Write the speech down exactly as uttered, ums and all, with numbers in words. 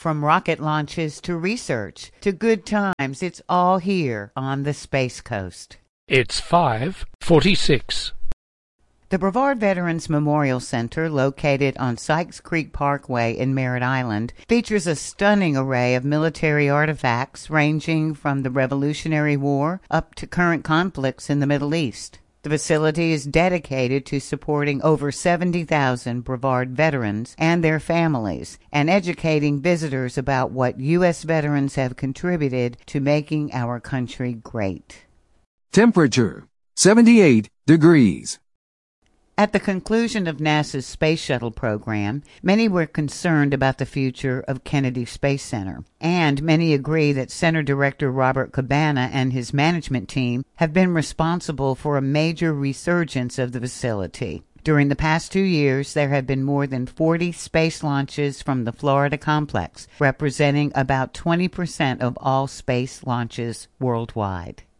From rocket launches to research to good times, it's all here on the Space Coast. It's five forty-six. The Brevard Veterans Memorial Center, located on Sykes Creek Parkway in Merritt Island, features a stunning array of military artifacts ranging from the Revolutionary War up to current conflicts in the Middle East. The facility is dedicated to supporting over seventy thousand Brevard veterans and their families and educating visitors about what U S veterans have contributed to making our country great. Temperature, seventy-eight degrees. At the conclusion of NASA's Space Shuttle program, many were concerned about the future of Kennedy Space Center, and many agree that Center Director Robert Cabana and his management team have been responsible for a major resurgence of the facility. During the past two years, there have been more than forty space launches from the Florida complex, representing about twenty percent of all space launches worldwide.